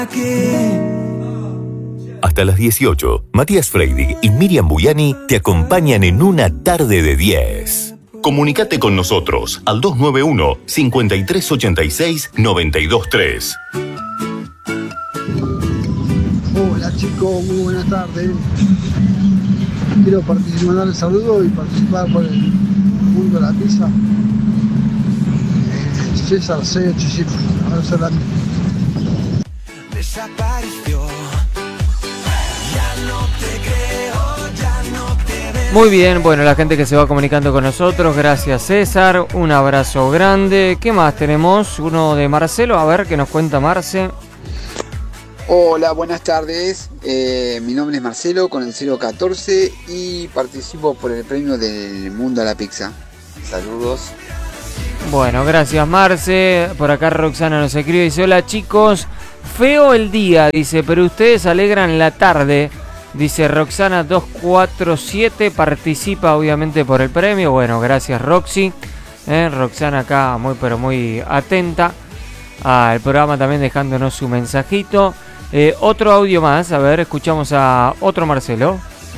Hasta las 18, Matías Freidig y Miriam Buyani te acompañan en Una Tarde de 10. Comunicate con nosotros al 291-5386-923. Hola chicos, muy buenas tardes. Quiero mandar el saludo y participar por el mundo de la pizza. César C85, abrazo grande. Desapareció. Ya no te creo, ya no te veo. Muy bien, bueno, la gente que se va comunicando con nosotros, gracias César, un abrazo grande. ¿Qué más tenemos? Uno de Marcelo, a ver qué nos cuenta Marce. Hola, buenas tardes. Mi nombre es Marcelo con el 014 y participo por el premio del Mundo a la Pizza. Saludos. Bueno, gracias Marce. Por acá Roxana nos escribe y dice: hola chicos, feo el día, dice, pero ustedes alegran la tarde. Dice Roxana 247, participa obviamente por el premio. Bueno, gracias Roxy. Roxana acá muy pero muy atenta al programa, también dejándonos su mensajito. Otro audio más, a ver, escuchamos a otro Marcelo.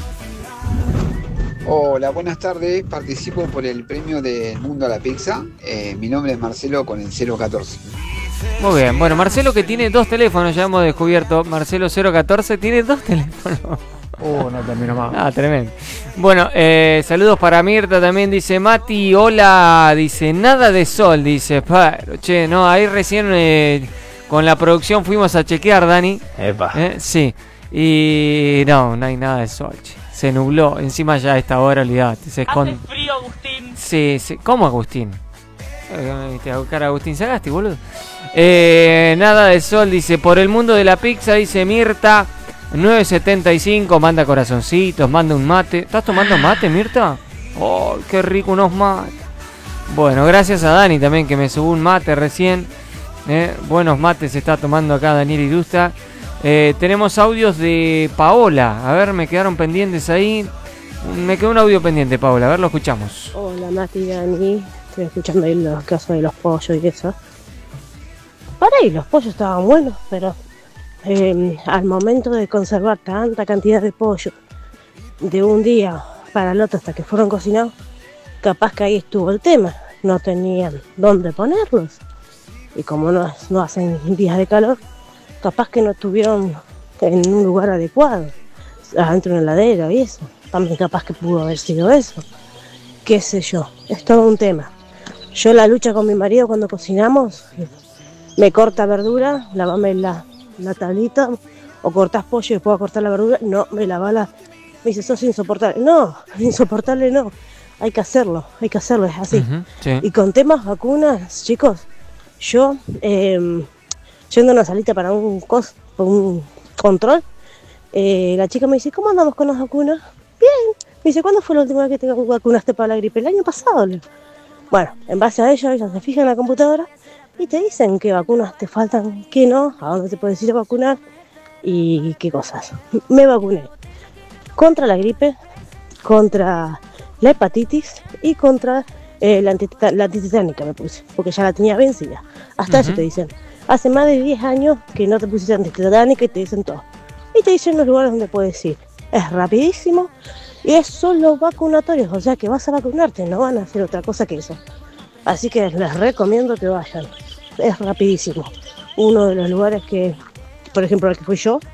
Hola, buenas tardes. Participo por el premio del Mundo a la Pizza. Mi nombre es Marcelo con el 014. Muy bien, bueno, Marcelo que tiene dos teléfonos, ya hemos descubierto. Marcelo 014 tiene dos teléfonos. No termino más. Ah, tremendo. Bueno, saludos para Mirta también, dice Mati, hola, dice, nada de sol, dice, pero che, no, ahí recién con la producción fuimos a chequear, Dani. Epa. Sí, y no hay nada de sol, che. Se nubló, encima ya a esta hora, olvidate, se esconde. Hace frío, Agustín. Sí, ¿cómo Agustín? A buscar a Agustín Sagasti, boludo. Nada de sol, dice, por el mundo de la pizza, dice Mirta. 975, manda corazoncitos, manda un mate. ¿Estás tomando mate, Mirta? Oh, qué rico unos mates. Bueno, gracias a Dani también que me subió un mate recién. Buenos mates se está tomando acá Daniel Irusta. Tenemos audios de Paola. A ver, me quedaron pendientes ahí. Me quedó un audio pendiente, Paola. A ver, lo escuchamos. Hola, Mati y Dani. Estoy escuchando ahí los casos de los pollos y eso. Para ahí, los pollos estaban buenos, pero al momento de conservar tanta cantidad de pollo de un día para el otro hasta que fueron cocinados, capaz que ahí estuvo el tema. No tenían dónde ponerlos. Y como no hacen días de calor, capaz que no estuvieron en un lugar adecuado, adentro de una heladera y eso. También capaz que pudo haber sido eso. Qué sé yo, es todo un tema. Yo la lucha con mi marido cuando cocinamos, me corta verdura, lavame la tablita, o cortás pollo y después a cortar la verdura, no, me la bala. Me dice, sos insoportable. No, insoportable no, hay que hacerlo, es así. Sí. Y con temas vacunas, chicos, yo, yendo a una salita para un control, la chica me dice, ¿cómo andamos con las vacunas? Bien. Me dice, ¿cuándo fue la última vez que te vacunaste para la gripe? El año pasado. Bueno, en base a ellos se fijan en la computadora y te dicen qué vacunas te faltan, qué no, a dónde te puedes ir a vacunar y qué cosas. Me vacuné contra la gripe, contra la hepatitis y contra la antitetánica me puse, porque ya la tenía vencida. Hasta eso te dicen. Hace más de 10 años que no te pusiste antitetánica y te dicen todo. Y te dicen los lugares donde puedes ir. Es rapidísimo y es solo vacunatorios, o sea que vas a vacunarte, no van a hacer otra cosa que eso. Así que les recomiendo que vayan. Es rapidísimo. Uno de los lugares que, por ejemplo, al que fui yo,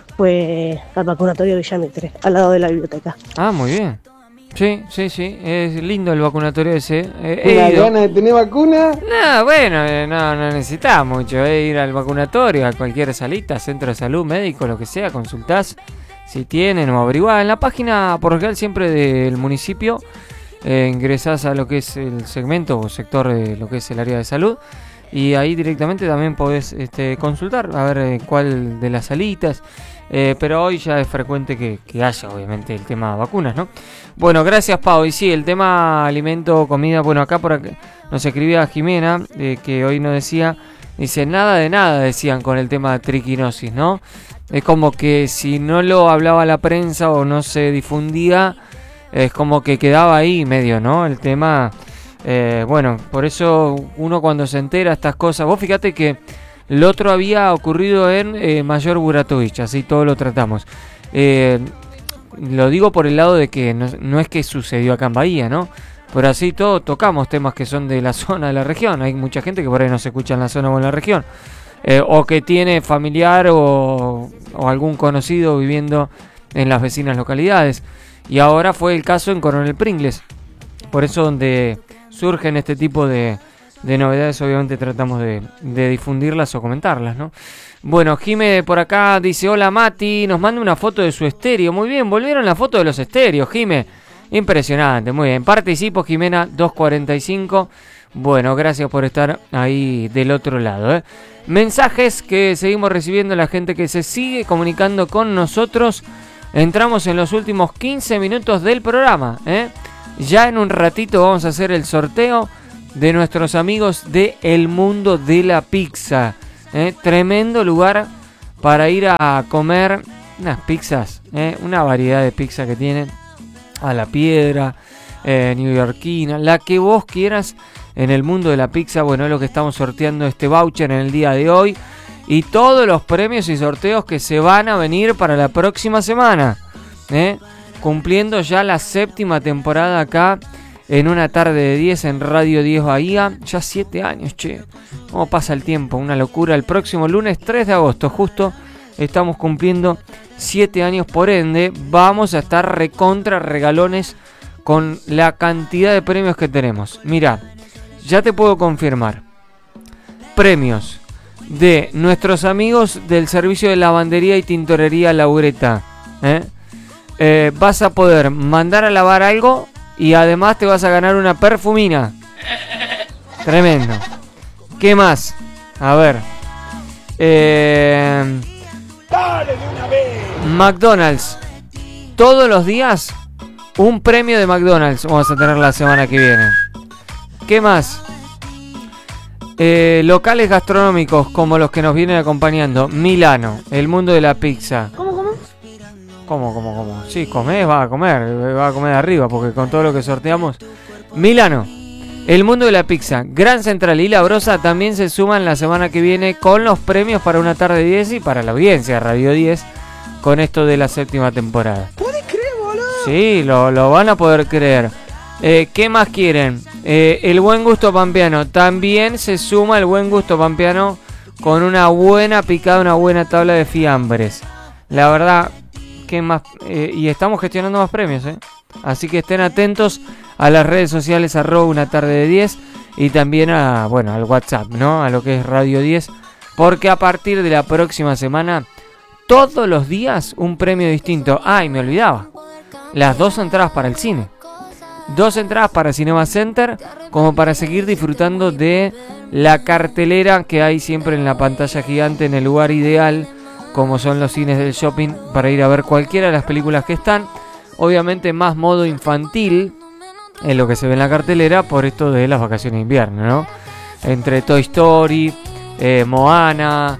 fue al vacunatorio de Villamitre, al lado de la biblioteca. Ah, muy bien. Sí, es lindo el vacunatorio ese. ¿Una ganas de tener vacuna? No, bueno, no necesitas mucho. Ir al vacunatorio, a cualquier salita, centro de salud, médico, lo que sea, consultás si tienen o averiguás. En la página por general siempre del municipio ingresás a lo que es el segmento o sector de lo que es el área de salud y ahí directamente también podés consultar a ver cuál de las salitas. Pero hoy ya es frecuente que haya obviamente el tema vacunas, ¿no? Bueno, gracias Pau. Y sí, el tema alimento, comida, bueno, acá nos escribía Jimena, que hoy nos decía, dice, nada de nada decían con el tema de triquinosis, ¿no? Es como que si no lo hablaba la prensa o no se difundía, es como que quedaba ahí medio, ¿no? El tema, bueno, por eso uno cuando se entera estas cosas, vos fíjate que Lo otro había ocurrido en Mayor Buratovich, así todo lo tratamos. Lo digo por el lado de que no es que sucedió acá en Bahía, ¿no? Pero así todo tocamos temas que son de la zona de la región. Hay mucha gente que por ahí no se escucha en la zona o en la región. O que tiene familiar o algún conocido viviendo en las vecinas localidades. Y ahora fue el caso en Coronel Pringles. Por eso donde surgen este tipo de novedades, obviamente tratamos de difundirlas o comentarlas, ¿no? Bueno, Jime por acá dice: hola Mati, nos manda una foto de su estéreo. Muy bien, volvieron la foto de los estéreos, Jime. Impresionante, muy bien. Participo, Jimena 245. Bueno, gracias por estar ahí del otro lado, ¿eh? Mensajes que seguimos recibiendo, la gente que se sigue comunicando con nosotros. Entramos en los últimos 15 minutos del programa, ¿eh? Ya en un ratito vamos a hacer el sorteo de nuestros amigos de El Mundo de la Pizza. Tremendo lugar para ir a comer unas pizzas, una variedad de pizza que tienen. A la piedra, neoyorquina, la que vos quieras en El Mundo de la Pizza. Bueno, es lo que estamos sorteando este voucher en el día de hoy. Y todos los premios y sorteos que se van a venir para la próxima semana. Cumpliendo ya la 7ª temporada acá en Una Tarde de 10 en Radio 10 Bahía. Ya 7 años, che. ¿Cómo pasa el tiempo? Una locura. El próximo lunes 3 de agosto, justo, estamos cumpliendo 7 años. Por ende, vamos a estar recontra regalones con la cantidad de premios que tenemos. Mirá, ya te puedo confirmar. Premios de nuestros amigos del servicio de lavandería y tintorería Laureta. Vas a poder mandar a lavar algo y además te vas a ganar una perfumina. Tremendo. ¿Qué más? A ver. ¡Dale de una vez! McDonald's. Todos los días un premio de McDonald's vamos a tener la semana que viene. ¿Qué más? Locales gastronómicos como los que nos vienen acompañando. Milano, El Mundo de la Pizza. ¿Cómo? Sí, va a comer arriba, porque con todo lo que sorteamos. Milano, El Mundo de la Pizza, Gran Central y La Brosa también se suman la semana que viene con los premios para Una Tarde 10 y para la audiencia de Radio 10 con esto de la 7ª temporada. ¿Puedes creer, boludo? Sí, lo van a poder creer. ¿Qué más quieren? El Buen Gusto Pampeano. También se suma el Buen Gusto Pampeano con una buena picada, una buena tabla de fiambres. La verdad, ¿qué más? Y estamos gestionando más premios, ¿eh? Así que estén atentos a las redes sociales @Una Tarde de 10 y también al WhatsApp, ¿no? A lo que es Radio 10. Porque a partir de la próxima semana, todos los días un premio distinto. Y me olvidaba. Las 2 entradas para el cine. 2 entradas para Cinema Center, como para seguir disfrutando de la cartelera que hay siempre en la pantalla gigante, en el lugar ideal, como son los cines del shopping, para ir a ver cualquiera de las películas que están. Obviamente más modo infantil en lo que se ve en la cartelera por esto de las vacaciones de invierno, ¿no? Entre Toy Story, Moana,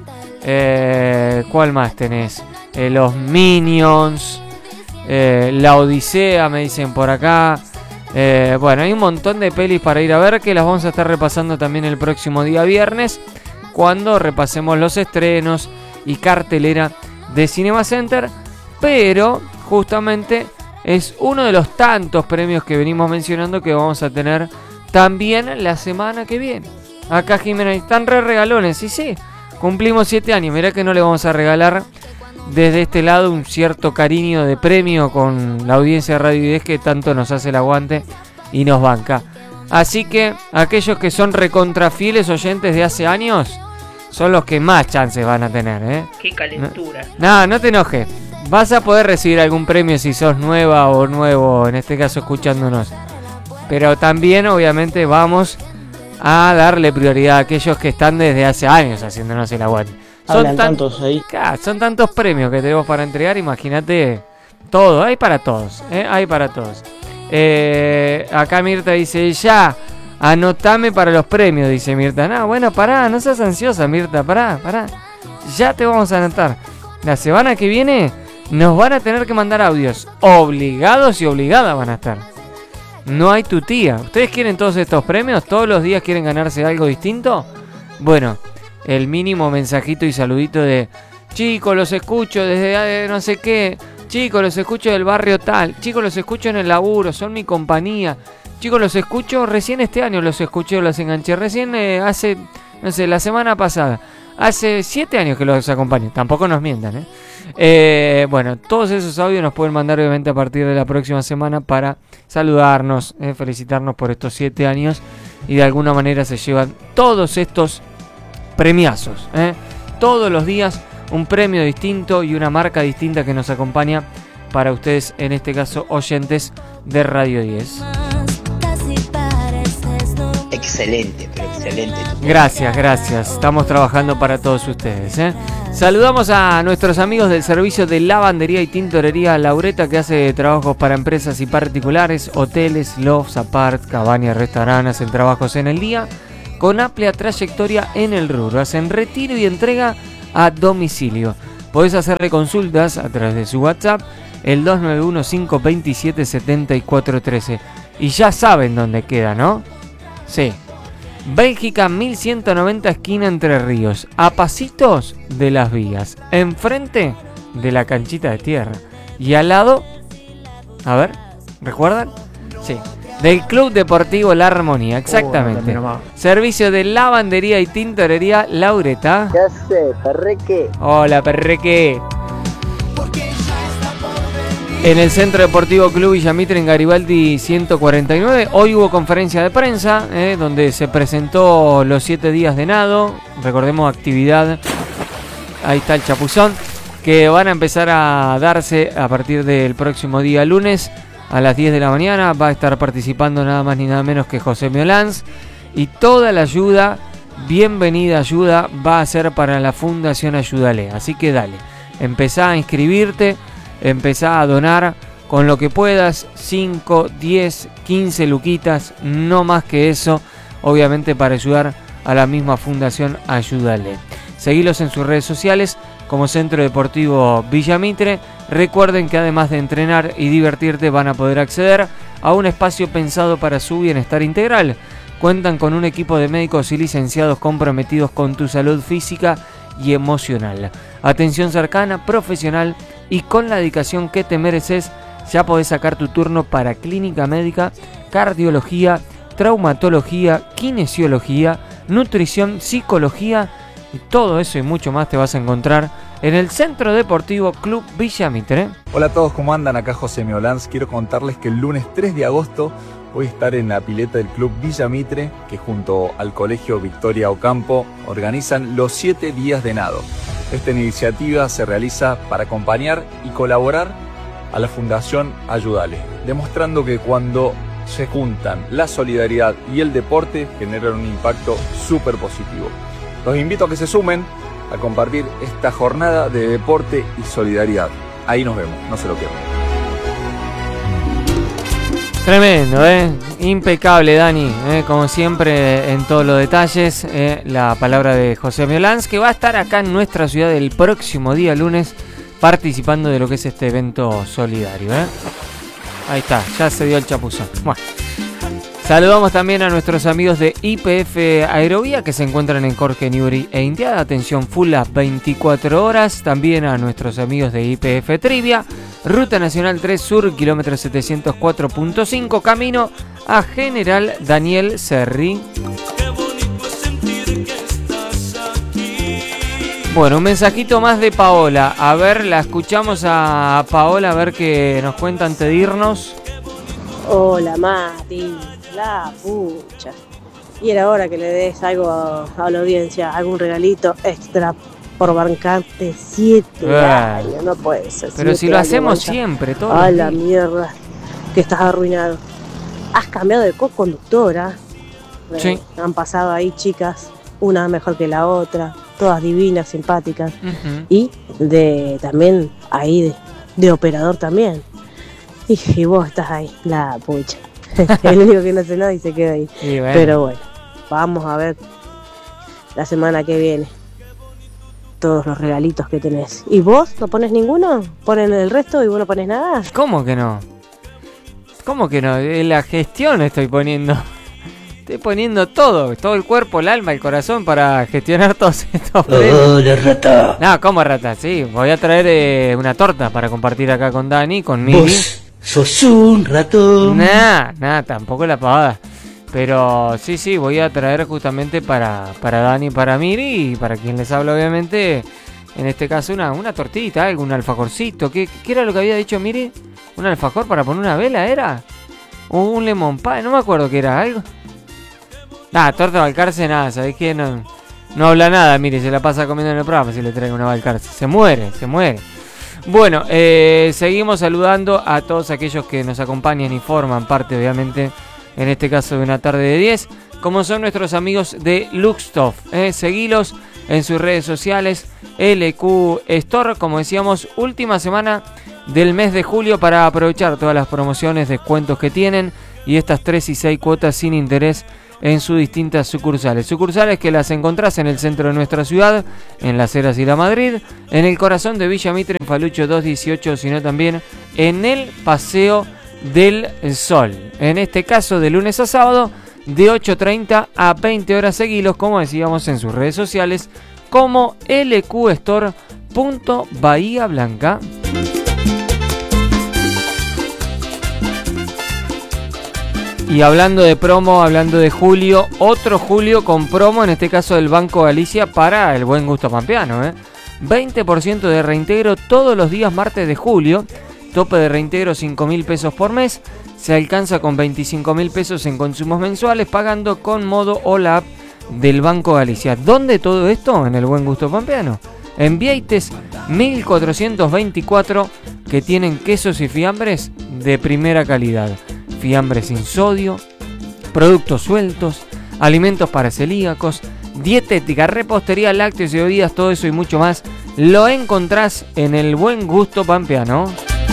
¿cuál más tenés? Los Minions, La Odisea, me dicen por acá. Bueno, hay un montón de pelis para ir a ver que las vamos a estar repasando también el próximo día viernes, cuando repasemos los estrenos y cartelera de Cinema Center. Pero justamente es uno de los tantos premios que venimos mencionando que vamos a tener también la semana que viene. Acá Jimena, están regalones. Y sí, cumplimos 7 años. Mirá que no le vamos a regalar desde este lado un cierto cariño de premio con la audiencia de Radio 10 que tanto nos hace el aguante y nos banca. Así que aquellos que son recontrafieles oyentes de hace años son los que más chances van a tener, ¿eh? Qué calentura. No te enojes. Vas a poder recibir algún premio si sos nueva o nuevo, en este caso escuchándonos. Pero también obviamente vamos a darle prioridad a aquellos que están desde hace años haciéndonos el aguante. Son tantos ahí. Son tantos premios que tenemos para entregar, imagínate. Todo, hay para todos, hay para todos. Acá Mirta dice, ya, anotame para los premios, dice Mirta. No, bueno, pará, no seas ansiosa, Mirta, pará. Ya te vamos a anotar. La semana que viene nos van a tener que mandar audios. Obligados y obligadas van a estar. No hay tutía. ¿Ustedes quieren todos estos premios? ¿Todos los días quieren ganarse algo distinto? Bueno, el mínimo mensajito y saludito de chicos, los escucho desde no sé qué, chicos, los escucho del barrio tal, chicos, los escucho en el laburo, son mi compañía, chicos, los escucho recién este año, los escuché, los enganché recién hace, no sé, la semana pasada, hace 7 años que los acompaño, tampoco nos mientan, bueno, todos esos audios nos pueden mandar obviamente a partir de la próxima semana para saludarnos, felicitarnos por estos 7 años y de alguna manera se llevan todos estos premiazos, todos los días un premio distinto y una marca distinta que nos acompaña para ustedes, en este caso oyentes de Radio 10. Excelente, pero excelente. Gracias. Estamos trabajando para todos ustedes. Saludamos a nuestros amigos del servicio de lavandería y tintorería Laureta, que hace trabajos para empresas y particulares, hoteles, lofts, apart, cabañas, restaurantes, en trabajos en el día, con amplia trayectoria en el rubro. Hacen retiro y entrega a domicilio. Podés hacerle consultas a través de su WhatsApp, el 291-527-7413. Y ya saben dónde queda, ¿no? Sí. Bélgica 1190, esquina Entre Ríos, a pasitos de las vías, enfrente de la canchita de tierra y al lado, a ver, ¿recuerdan? Sí, del Club Deportivo La Armonía, exactamente. Servicio de lavandería y tintorería Laureta. ¿Qué hace, perreque? Hola, perreque. En el Centro Deportivo Club Villamitre, en Garibaldi 149, hoy hubo conferencia de prensa, donde se presentó los 7 días de nado. Recordemos, actividad, ahí está el chapuzón, que van a empezar a darse a partir del próximo día lunes a las 10 de la mañana. Va a estar participando nada más ni nada menos que José Miolanz, y toda la ayuda, bienvenida ayuda, va a ser para la Fundación Ayúdale. Así que dale, empezá a inscribirte, empezá a donar con lo que puedas, 5, 10, 15 luquitas, no más que eso, obviamente para ayudar a la misma Fundación Ayúdale. Seguilos en sus redes sociales como Centro Deportivo Villamitre. Recuerden que además de entrenar y divertirte, van a poder acceder a un espacio pensado para su bienestar integral. Cuentan con un equipo de médicos y licenciados comprometidos con tu salud física y emocional. Atención cercana, profesional y con la dedicación que te mereces. Ya podés sacar tu turno para clínica médica, cardiología, traumatología, kinesiología, nutrición, psicología, y todo eso y mucho más te vas a encontrar en el Centro Deportivo Club Villamitre. Hola a todos, ¿cómo andan? Acá José Miolanz. Quiero contarles que el lunes 3 de agosto voy a estar en la pileta del Club Villamitre, que junto al Colegio Victoria Ocampo organizan los 7 días de nado. Esta iniciativa se realiza para acompañar y colaborar a la Fundación Ayúdale, demostrando que cuando se juntan la solidaridad y el deporte generan un impacto súper positivo. Los invito a que se sumen a compartir esta jornada de deporte y solidaridad. Ahí nos vemos, no se lo pierdan. Tremendo, impecable, Dani, como siempre en todos los detalles. La palabra de José Miolanz, que va a estar acá en nuestra ciudad el próximo día lunes participando de lo que es este evento solidario. Ahí está, ya se dio el chapuzón. Bueno, saludamos también a nuestros amigos de YPF Aerovía, que se encuentran en Jorge Newbery e Indiada. Atención full las 24 horas. También a nuestros amigos de YPF Trivia, Ruta Nacional 3 Sur, kilómetro 704.5, camino a General Daniel Serri. Bueno, un mensajito más de Paola. A ver, la escuchamos a Paola, a ver qué nos cuenta antes de irnos. Hola Mati, la pucha. Y era hora que le des algo a la audiencia, algún regalito extra por bancarte 7 años. No puede ser. Pero si lo hacemos siempre, todo. A la mierda, que estás arruinado. Has cambiado de co-conductora. Sí. Han pasado ahí chicas, una mejor que la otra, todas divinas, simpáticas. Uh-huh. Y también ahí de operador también. Y vos estás ahí, la pucha. El único que no hace nada y se queda ahí. Y bueno. Pero bueno, vamos a ver la semana que viene todos los regalitos que tenés. ¿Y vos no pones ninguno? ¿Ponen el resto y vos no pones nada? ¿Cómo que no? ¿Cómo que no? En la gestión estoy poniendo. Estoy poniendo todo el cuerpo, el alma, el corazón para gestionar todos estos premios. ¡Hola, rata! No, ¿cómo rata? Sí, voy a traer una torta para compartir acá con Dani, con Miri. Vos sos un ratón. Nah, tampoco la pavada. Pero sí, voy a traer justamente para Dani, para Miri y para quien les habla, obviamente, en este caso una tortita, algún alfajorcito. ¿Qué era lo que había dicho Miri? ¿Un alfajor para poner una vela era? ¿O un lemon pie? No me acuerdo qué era, algo. Torta de Balcarce, nada, ¿sabés qué? No habla nada, Miri, se la pasa comiendo en el programa si le traigo una Balcarce. Se muere. Bueno, seguimos saludando a todos aquellos que nos acompañan y forman parte, obviamente, en este caso de una tarde de 10, como son nuestros amigos de Luxtoff. Seguilos en sus redes sociales, LQ Store, como decíamos, última semana del mes de julio para aprovechar todas las promociones, descuentos que tienen y estas 3 y 6 cuotas sin interés en sus distintas sucursales. Sucursales que las encontrás en el centro de nuestra ciudad, en Las Heras y La Madrid, en el corazón de Villa Mitre, en Falucho 218, sino también en el Paseo del Sol. En este caso, de lunes a sábado, de 8:30 a 20 horas seguidos, como decíamos en sus redes sociales, como lqstore.bahía Blanca. Y hablando de promo, hablando de julio, otro julio con promo, en este caso del Banco Galicia, para el buen gusto pampeano. 20% de reintegro todos los días martes de julio. Tope de reintegro 5.000 pesos por mes. Se alcanza con 25.000 pesos en consumos mensuales, pagando con modo o la app del Banco Galicia. ¿Dónde todo esto? En el buen gusto pampeano. En Vieites 1424, que tienen quesos y fiambres de primera calidad. Fiambres sin sodio, productos sueltos, alimentos para celíacos, dietética, repostería, lácteos y bebidas, todo eso y mucho más lo encontrás en el buen gusto pampeano.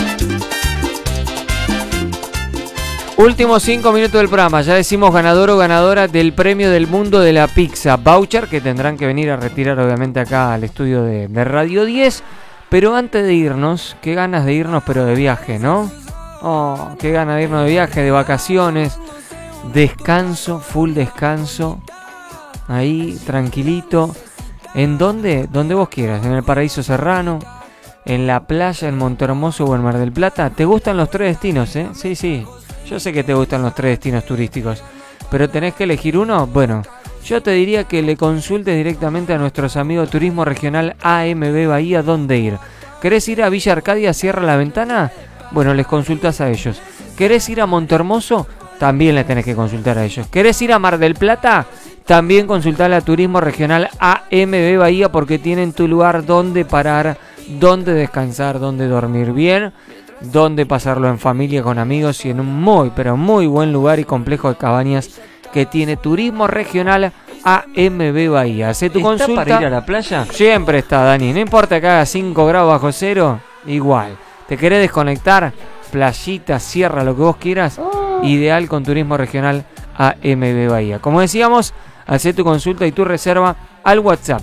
Últimos 5 minutos del programa, ya decimos ganador o ganadora del premio del mundo de la pizza, voucher que tendrán que venir a retirar obviamente acá al estudio de Radio 10. Pero antes de irnos, qué ganas de irnos pero de viaje, ¿no? Oh, qué ganas de irnos de viaje, de vacaciones, descanso, full descanso, ahí tranquilito. ¿En dónde? Donde vos quieras, en el Paraíso Serrano, en la playa, en Montehermoso o en Mar del Plata. ¿Te gustan los 3 destinos, Sí. Yo sé que te gustan los 3 destinos turísticos, pero tenés que elegir uno. Bueno, yo te diría que le consultes directamente a nuestros amigos Turismo Regional AMB Bahía dónde ir. ¿Querés ir a Villa Arcadia, Cierra la Ventana? Bueno, les consultas a ellos. ¿Querés ir a Montehermoso? También le tenés que consultar a ellos. ¿Querés ir a Mar del Plata? También consultar a Turismo Regional AMB Bahía, porque tienen tu lugar donde parar, donde descansar, donde dormir bien, donde pasarlo en familia, con amigos y en un muy, pero muy buen lugar y complejo de cabañas que tiene Turismo Regional AMB Bahía. Hacé tu consulta. ¿Para ir a la playa? Siempre está, Dani. No importa que haga 5 grados bajo cero, igual. ¿Te querés desconectar? Playita, sierra, lo que vos quieras. Ideal con Turismo Regional AMB Bahía. Como decíamos, hacé tu consulta y tu reserva al WhatsApp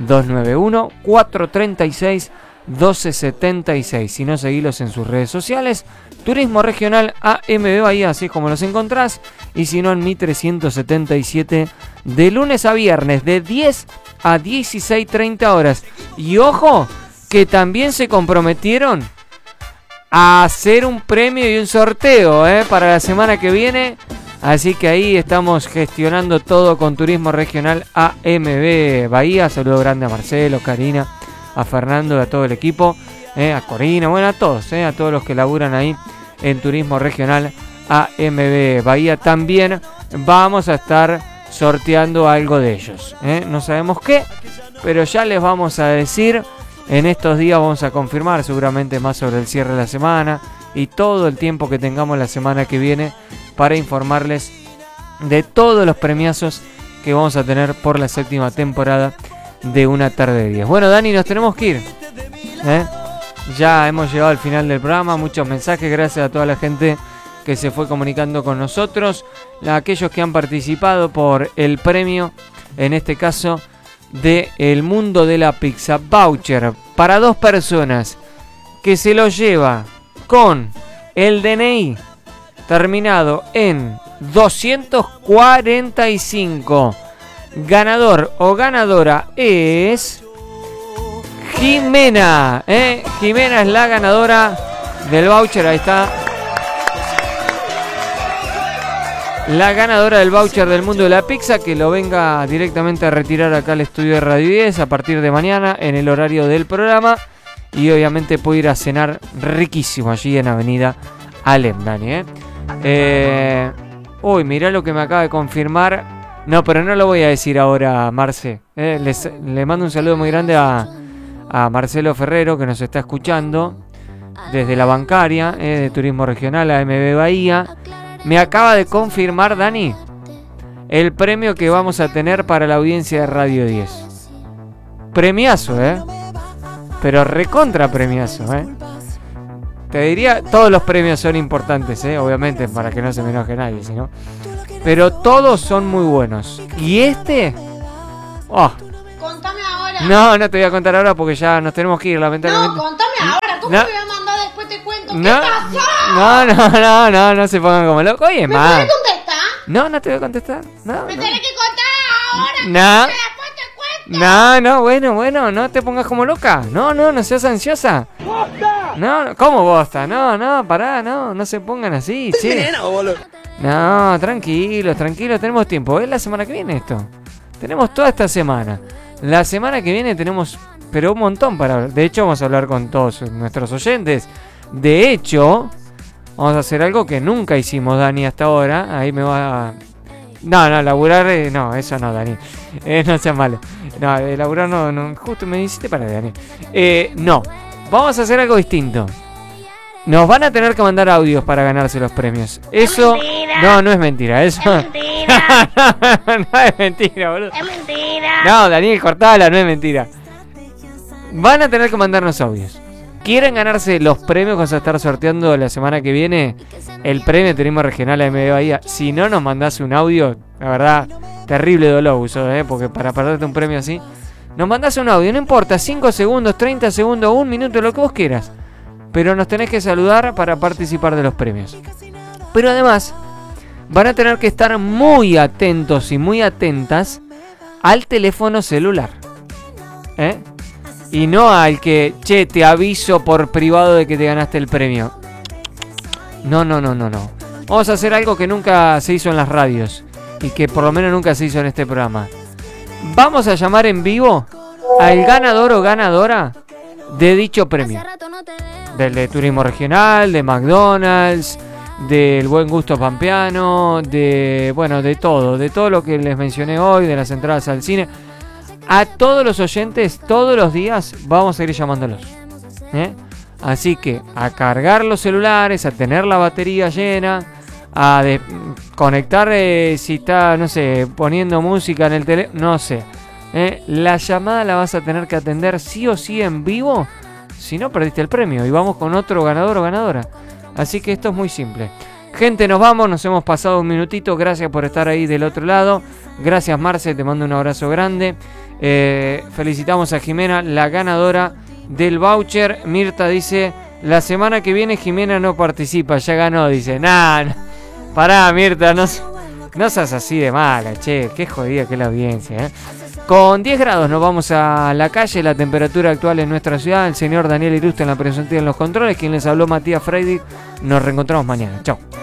291-436-1276. Si no, seguilos en sus redes sociales. Turismo Regional AMB Bahía, así es como los encontrás. Y si no, en Mitre 177, de lunes a viernes, de 10 a 16:30 horas. Y ojo, que también se comprometieron a hacer un premio y un sorteo para la semana que viene. Así que ahí estamos gestionando todo con Turismo Regional AMB Bahía. Saludo grande a Marcelo, Karina, a Fernando y a todo el equipo, a Corina, bueno, a todos los que laburan ahí en Turismo Regional AMB Bahía. También vamos a estar sorteando algo de ellos, no sabemos qué, pero ya les vamos a decir. En estos días vamos a confirmar seguramente más sobre el cierre de la semana y todo el tiempo que tengamos la semana que viene para informarles de todos los premiazos que vamos a tener por la 7ª temporada de Una Tarde de 10. Bueno, Dani, nos tenemos que ir. Ya hemos llegado al final del programa. Muchos mensajes, gracias a toda la gente que se fue comunicando con nosotros, a aquellos que han participado por el premio, en este caso de El Mundo de la Pizza, voucher para 2 personas, que se lo lleva con el DNI terminado en 245. Ganador o ganadora es Jimena. Jimena es la ganadora del voucher. Ahí está. La ganadora del voucher del mundo de la pizza, que lo venga directamente a retirar acá al estudio de Radio 10 a partir de mañana en el horario del programa. Y obviamente puede ir a cenar riquísimo allí en Avenida Alem, Dani. Uy, mirá lo que me acaba de confirmar. No, pero no lo voy a decir ahora, Marce. Le mando un saludo muy grande a Marcelo Ferrero, que nos está escuchando desde la bancaria de Turismo Regional, AMB Bahía. Me acaba de confirmar, Dani, el premio que vamos a tener para la audiencia de Radio 10. Premiazo, pero recontra premiazo, Te diría, todos los premios son importantes, obviamente, para que no se me enoje nadie, ¿no? Pero todos son muy buenos. Y este... Oh. Contame ahora. No te voy a contar ahora porque ya nos tenemos que ir, lamentablemente. No, contame ahora. ¿Cómo te voy a mandar después te cuento? ¿Qué pasó? No se pongan como locos. Oye, ¿Me tenés que contestar? No te voy a contestar. ¿Me tenés que contar ahora? No. Después te cuento. Bueno, no te pongas como loca. No seas ansiosa. No, ¿cómo bosta? No, pará, no se pongan así, che. No, tranquilos, tenemos tiempo. Es la semana que viene esto. Tenemos toda esta semana. La semana que viene tenemos, pero un montón para hablar. De hecho, vamos a hablar con todos nuestros oyentes. De hecho, vamos a hacer algo que nunca hicimos, Dani, hasta ahora. Ahí me va a... No, laburar, no, eso no, Dani. No seas malo. No, laburar no, justo me hiciste para Dani. No, vamos a hacer algo distinto. Nos van a tener que mandar audios para ganarse los premios. Eso... No es mentira. Eso... Es mentira. No es mentira, boludo. Es mentira. No, Daniel, cortala, no es mentira. Van a tener que mandarnos audios. ¿Quieren ganarse los premios que vamos a estar sorteando la semana que viene? El premio de Turismo Regional AMB Bahía. Si no nos mandás un audio, la verdad, terrible dolor uso, porque para perderte un premio así, nos mandás un audio, no importa, 5 segundos, 30 segundos, 1 minuto, lo que vos quieras. Pero nos tenés que saludar para participar de los premios. Pero además, van a tener que estar muy atentos y muy atentas al teléfono celular. Y no al que, che, te aviso por privado de que te ganaste el premio. No. Vamos a hacer algo que nunca se hizo en las radios. Y que por lo menos nunca se hizo en este programa. Vamos a llamar en vivo al ganador o ganadora de dicho premio. Del de Turismo Regional, de McDonald's, del Buen Gusto Pampeano, de todo lo que les mencioné hoy, de las entradas al cine. A todos los oyentes, todos los días, vamos a ir llamándolos. Así que a cargar los celulares, a tener la batería llena, a conectar si está, no sé, poniendo música en el teléfono, no sé. La llamada la vas a tener que atender sí o sí en vivo, si no perdiste el premio. Y vamos con otro ganador o ganadora. Así que esto es muy simple. Gente, nos vamos, nos hemos pasado un minutito. Gracias por estar ahí del otro lado. Gracias, Marce, te mando un abrazo grande. Felicitamos a Jimena, la ganadora del voucher. Mirta dice, la semana que viene Jimena no participa, ya ganó. Dice, pará, Mirta, no seas así de mala, che, qué jodida que es la audiencia, Con 10 grados nos vamos a la calle, la temperatura actual en nuestra ciudad. El señor Daniel Irusta en la presencia en los controles. Quien les habló, Matías Freidi. Nos reencontramos mañana. Chau.